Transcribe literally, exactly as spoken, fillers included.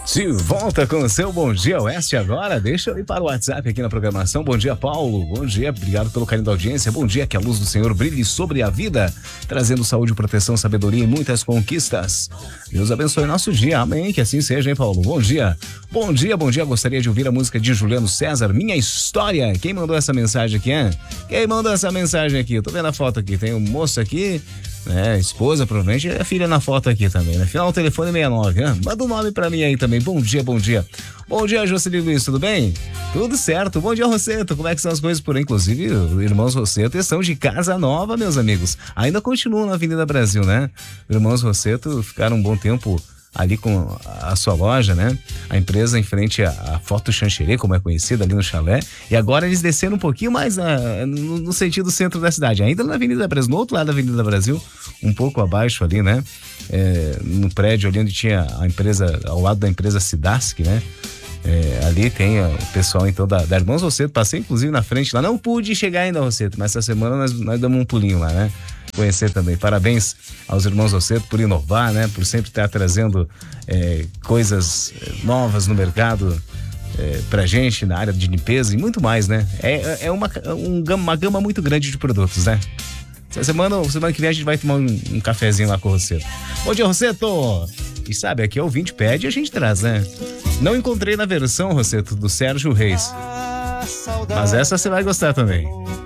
De volta com o seu Bom Dia Oeste agora. Deixa eu ir para o WhatsApp aqui na programação. Bom dia, Paulo. Bom dia, obrigado pelo carinho da audiência. Bom dia, que a luz do Senhor brilhe sobre a vida, trazendo saúde, proteção, sabedoria e muitas conquistas. Deus abençoe nosso dia. Amém. Que assim seja, hein, Paulo? Bom dia. Bom dia, bom dia. Gostaria de ouvir a música de Juliano César, Minha História. Quem mandou essa mensagem aqui, hein? Quem mandou essa mensagem aqui? Eu tô vendo a foto aqui. Tem um moço aqui, né? Esposa, provavelmente, é a filha na foto aqui também, né? Final do telefone sessenta e nove, né? Manda um nome pra mim aí também. Bom dia, bom dia. Bom dia, Jocelyn Luiz, tudo bem? Tudo certo. Bom dia, Rosseto. Como é que são as coisas por aí? Inclusive, irmãos Rosseto estão de casa nova, meus amigos. Ainda continuam na Avenida Brasil, né? Irmãos Rosseto ficaram um bom tempo ali com a sua loja, né? A empresa em frente à, à Foto Chancherê, como é conhecida, ali no chalé. E agora eles desceram um pouquinho mais na, no, no sentido centro da cidade, ainda na Avenida Brasil, no outro lado da Avenida Brasil, um pouco abaixo ali, né? É, no prédio ali onde tinha a empresa, ao lado da empresa Sidask, né? É, ali tem o pessoal então da, da Irmãos Rosseto. Passei inclusive na frente lá, não pude chegar ainda, Rosseto, mas essa semana nós, nós damos um pulinho lá, né? Conhecer também. Parabéns aos irmãos Rosseto por inovar, né? Por sempre estar trazendo é, coisas novas no mercado é, pra gente, na área de limpeza e muito mais, né? É, é uma, um, uma gama muito grande de produtos, né? Essa semana, semana que vem a gente vai tomar um, um cafezinho lá com o Rosseto. Bom dia, Rosseto! E sabe, aqui é o ouvinte pede e a gente traz, né? Não encontrei na versão, Rosseto, do Sérgio Reis, mas essa você vai gostar também.